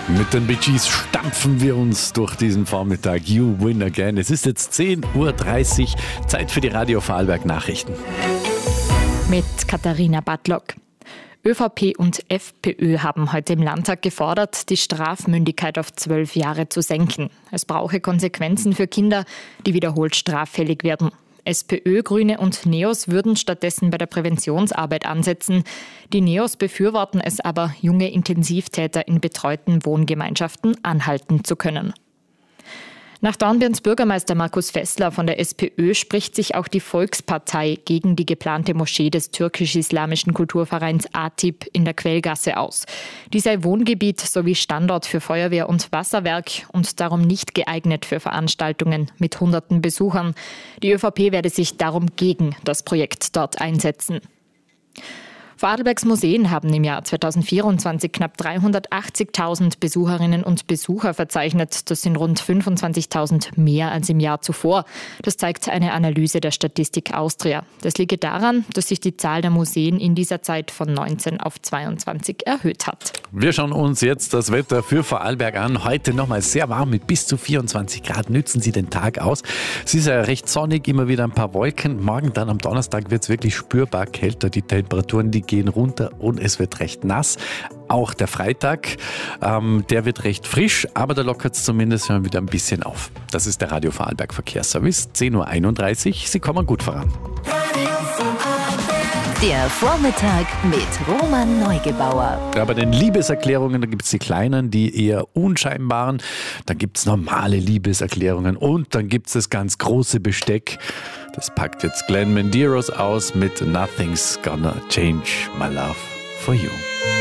Mit den Bee Gees stampfen wir uns durch diesen Vormittag. You win again. Es ist jetzt 10.30 Uhr, Zeit für die Radio Vorarlberg Nachrichten. Mit Katharina Bartlock. ÖVP und FPÖ haben heute im Landtag gefordert, die Strafmündigkeit auf 12 Jahre zu senken. Es brauche Konsequenzen für Kinder, die wiederholt straffällig werden. SPÖ, Grüne und NEOS würden stattdessen bei der Präventionsarbeit ansetzen. Die NEOS befürworten es aber, junge Intensivtäter in betreuten Wohngemeinschaften anhalten zu können. Nach Dornbirns Bürgermeister Markus Fessler von der SPÖ spricht sich auch die Volkspartei gegen die geplante Moschee des türkisch-islamischen Kulturvereins ATIP in der Quellgasse aus. Die sei Wohngebiet sowie Standort für Feuerwehr und Wasserwerk und darum nicht geeignet für Veranstaltungen mit hunderten Besuchern. Die ÖVP werde sich darum gegen das Projekt dort einsetzen. Vorarlbergs Museen haben im Jahr 2024 knapp 380.000 Besucherinnen und Besucher verzeichnet. Das sind rund 25.000 mehr als im Jahr zuvor. Das zeigt eine Analyse der Statistik Austria. Das liege daran, dass sich die Zahl der Museen in dieser Zeit von 19 auf 22 erhöht hat. Wir schauen uns jetzt das Wetter für Vorarlberg an. Heute nochmal sehr warm mit bis zu 24 Grad. Nützen Sie den Tag aus. Es ist ja recht sonnig, immer wieder ein paar Wolken. Morgen dann am Donnerstag wird es wirklich spürbar kälter. Die Temperaturen, die gehen runter und es wird recht nass. Auch der Freitag, der wird recht frisch, aber da lockert es zumindest wieder ein bisschen auf. Das ist der Radio Vorarlberg Verkehrsservice, 10.31 Uhr. Sie kommen gut voran. Der Vormittag mit Roman Neugebauer. Ja, bei den Liebeserklärungen, da gibt es die kleinen, die eher unscheinbaren. Dann gibt es normale Liebeserklärungen und dann gibt es das ganz große Besteck. Das packt jetzt Glenn Medeiros aus mit Nothing's Gonna Change My Love for You.